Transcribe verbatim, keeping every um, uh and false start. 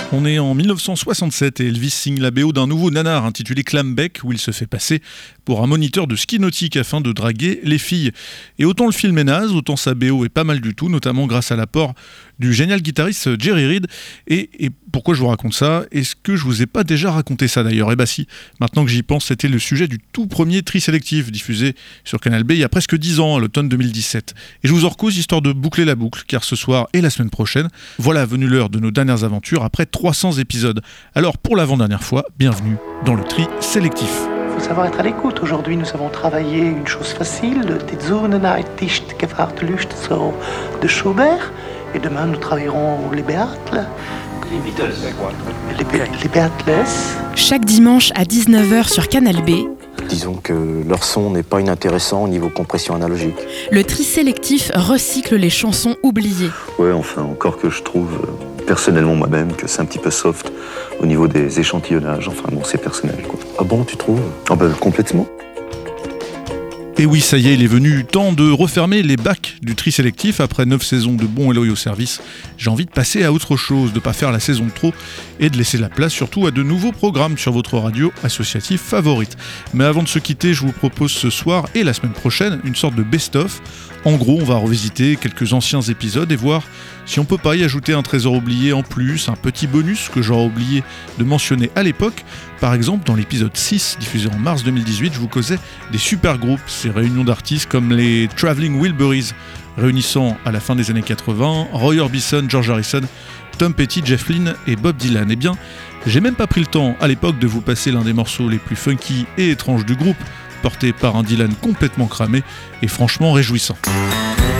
On est en dix-neuf cent soixante-sept et Elvis signe la B O d'un nouveau nanar intitulé Clambake, où il se fait passer pour un moniteur de ski nautique afin de draguer les filles. Et autant le film est naze, autant sa B O est pas mal du tout, notamment grâce à l'apport du génial guitariste Jerry Reed. Et, et pourquoi je vous raconte ça ? Est-ce que je vous ai pas déjà raconté ça d'ailleurs ? Eh bah si, maintenant que j'y pense, c'était le sujet du tout premier Tri Sélectif, diffusé sur Canal B il y a presque dix ans, à l'automne deux mille dix-sept. Et je vous en recouse histoire de boucler la boucle, car ce soir et la semaine prochaine, voilà venue l'heure de nos dernières aventures après trois cents épisodes. Alors pour l'avant-dernière fois, bienvenue dans le Tri Sélectif. Il faut savoir être à l'écoute. Aujourd'hui, nous avons travaillé une chose facile, Die Zunenheit ist gewahrt Lust so de Schubert. Et demain, nous travaillerons les Beatles. Les Beatles. Les, Be- les Beatles. Chaque dimanche à dix-neuf heures sur Canal B. Disons que leur son n'est pas inintéressant au niveau compression analogique. Le Tri Sélectif recycle les chansons oubliées. Ouais, enfin, encore que je trouve, euh, personnellement moi-même, que c'est un petit peu soft au niveau des échantillonnages. Enfin bon, c'est personnel, quoi. Ah bon, tu trouves ? Ah ben, complètement. Et oui, ça y est, il est venu temps de refermer les bacs du Tri Sélectif. Après neuf saisons de bons et loyaux services, j'ai envie de passer à autre chose, de pas faire la saison de trop et de laisser la place surtout à de nouveaux programmes sur votre radio associative favorite. Mais avant de se quitter, je vous propose ce soir et la semaine prochaine une sorte de best-of. En gros, on va revisiter quelques anciens épisodes et voir si on peut pas y ajouter un trésor oublié en plus, un petit bonus que j'aurais oublié de mentionner à l'époque. Par exemple, dans l'épisode six, diffusé en mars deux mille dix-huit, je vous causais des super groupes, ces réunions d'artistes comme les Traveling Wilburys, réunissant à la fin des années quatre-vingts Roy Orbison, George Harrison, Tom Petty, Jeff Lynne et Bob Dylan. Eh bien, j'ai même pas pris le temps à l'époque de vous passer l'un des morceaux les plus funky et étranges du groupe, porté par un Dylan complètement cramé et franchement réjouissant.